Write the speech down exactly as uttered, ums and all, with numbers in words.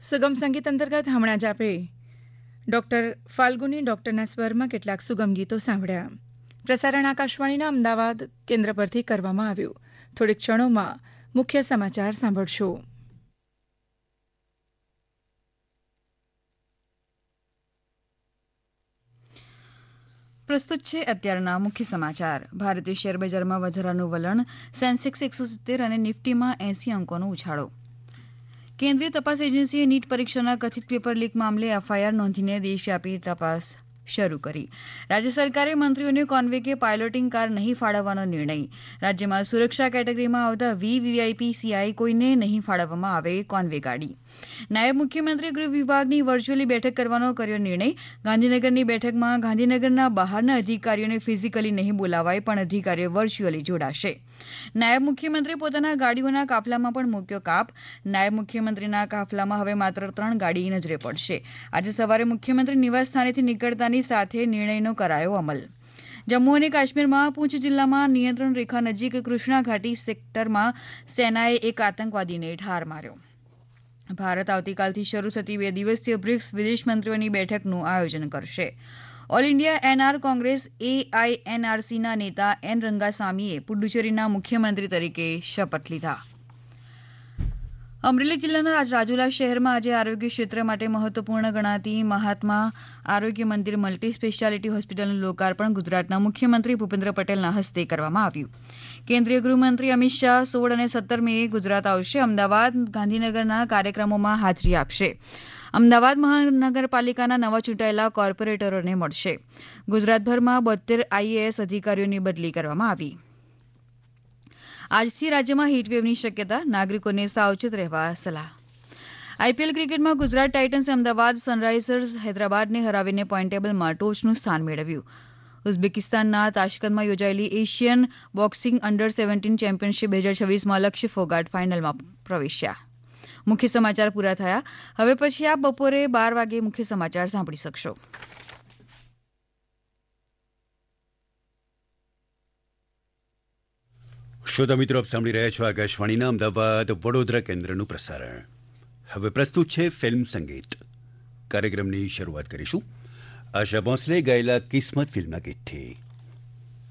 સુગમ સંગીત અંતર્ગત હમણાં જ આપણે ડોક્ટર ફાલ્ગુની ડોક્ટરના સ્વરમાં કેટલાક સુગમ ગીતો સાંભળ્યા. પ્રસારણ આકાશવાણીના અમદાવાદ કેન્દ્ર પરથી કરવામાં આવ્યું. થોડીક ક્ષણોમાં મુખ્ય સમાચાર સાંભળશો. પ્રસ્તુત છે અત્યારના મુખ્ય સમાચાર. ભારતીય શેર બજારમાં વધારાનું વલણ, સેન્સેક્સ એકસો સિત્તેર અને નિફ્ટીમાં એસી અંકોનો ઉછાળો. કેન્દ્રીય તપાસ એજન્સીએ નીટ પરીક્ષાના કથિત પેપર લીક મામલે એફઆઈઆર નોંધીને દેશવ્યાપી તપાસ શરૂ કરી. રાજ્ય સરકારે મંત્રીઓને કોન્વેકે પાયલોટિંગ કાર નહીં ફાળવવાનો નિર્ણય. રાજ્યમાં સુરક્ષા કેટેગરીમાં આવતા વી વીઆઈપી સિવાય કોઈને નહીં ફાળવવામાં આવે કોન્વે ગાડી. નાયબ મુખ્યમંત્રી ગૃહ વિભાગની વર્ચ્યુઅલી બેઠક કરવાનો કર્યો નિર્ણય. ગાંધીનગરની બેઠકમાં ગાંધીનગરના બહારના અધિકારીઓને ફિઝિકલી નહીં બોલાવાય, પણ અધિકારીઓ વર્ચ્યુઅલી જોડાશે. નાયબ મુખ્યમંત્રી પોતાના ગાડીઓના કાફલામાં પણ મૂક્યો કાપ. નાયબ મુખ્યમંત્રીના કાફલામાં હવે માત્ર ત્રણ ગાડી નજરે પડશે. આજે સવારે મુખ્યમંત્રી નિવાસ સ્થાનેથી નીકળતાની સાથે નિર્ણયનો કરાયો અમલ. જમ્મુ અને કાશ્મીરમાં પૂંછ જિલ્લામાં નિયંત્રણ રેખા નજીક કૃષ્ણા ઘાટી સેક્ટરમાં સેનાએ એક આતંકવાદીને ઠાર માર્યો. ભારત આવતીકાલથી શરૂ થતી બે દિવસીય બ્રિક્સ વિદેશ મંત્રીઓની બેઠકનું આયોજન કરશે. ઓલ ઇન્ડિયા એનઆર કોંગ્રેસ એઆઈએનઆરસીના નેતા એન રંગાસામીએ પુડુચેરીના મુખ્યમંત્રી તરીકે શપથ લીધા. અમરેલી જિલ્લાના રાજુલા શહેરમાં આજે આરોગ્ય ક્ષેત્ર માટે મહત્વપૂર્ણ ગણાતી મહાત્મા આરોગ્ય મંદિર મલ્ટી સ્પેશિયાલિટી હોસ્પિટલનું લોકાર્પણ ગુજરાતના મુખ્યમંત્રી ભૂપેન્દ્ર પટેલના હસ્તે કરવામાં આવ્યું. કેન્દ્રીય ગૃહમંત્રી અમિત શાહ સોળ અને સત્તર મે ગુજરાત આવશે. અમદાવાદ, ગાંધીનગરના કાર્યક્રમોમાં હાજરી આપશે. અમદાવાદ મહાનગરપાલિકાના નવા ચૂંટાયેલા કોર્પોરેટરોને મળશે. ગુજરાતભરમાં બોતેર આઈએએસ અધિકારીઓની બદલી કરવામાં આવી. આજથી રાજ્યમાં હીટવેવની શક્યતા, નાગરિકોને સાવચેત રહેવા સલાહ. આઈપીએલ ક્રિકેટમાં ગુજરાત ટાઇટન્સે અમદાવાદ સનરાઇઝર્સ હૈદરાબાદને હરાવીને પોઈન્ટ ટેબલમાં ટોચનું સ્થાન મેળવ્યું. ઉઝબેકિસ્તાનના તાશ્કંદમાં યોજાયેલી Asian boxing under seventeen championship બે હજાર છવ્વીસમાં લક્ષ્ય ફોગાટ ફાઇનલમાં પ્રવેશ્યા. મુખ્ય સમાચાર પૂરા થયા. હવે પછી આપ બપોરે બાર વાગે મુખ્ય સમાચાર સાંભળી શકશો. શ્રોતા મિત્રો, આપ સાંભળી રહ્યા છો આકાશવાણીના અમદાવાદ વડોદરા કેન્દ્રનું પ્રસારણ. હવે પ્રસ્તુત છે ફિલ્મ સંગીત. કાર્યક્રમની શરૂઆત કરીશું આશા ભોંસલે ગાયેલા કિસ્મત ફિલ્મના ગીતથી.